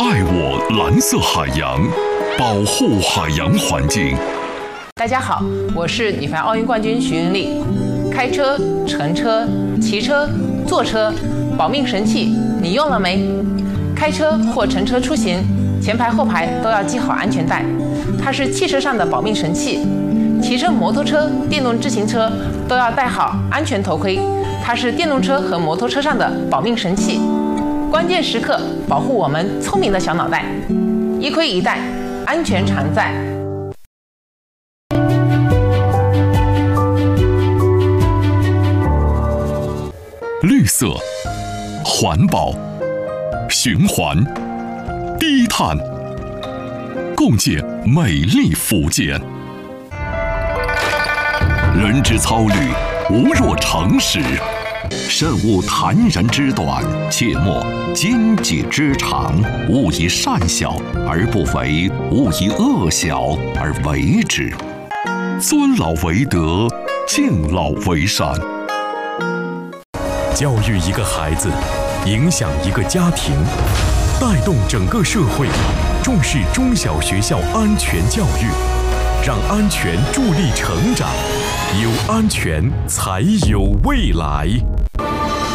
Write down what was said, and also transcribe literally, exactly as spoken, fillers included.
爱我蓝色海洋，保护海洋环境。 大家好，我是女排奥运冠军徐云丽。开车、乘车、骑车、坐车，保命神器你用了没？开车或乘车出行，前排后排都要系好安全带，它是汽车上的保命神器。骑乘摩托车、电动自行车都要戴好安全头盔，它是电动车和摩托车上的保命神器。关键时刻保护我们聪明的小脑袋，一盔一带，安全常在。 绿色、环保、循环、低碳，共建美丽福建。人之操虑，无若成实。慎勿谈人之短，切莫奸己之长。勿以善小而不为，勿以恶小而为之。尊老为德，敬老为善。 教育一个孩子，影响一个家庭，带动整个社会，重视中小学校安全教育，让安全助力成长，有安全才有未来。